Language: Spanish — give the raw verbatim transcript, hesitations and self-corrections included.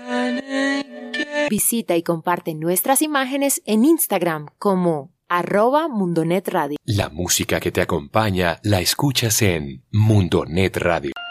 Visita y comparte nuestras imágenes en Instagram como arroba Mundonet Radio. La música que te acompaña la escuchas en Mundonet Radio.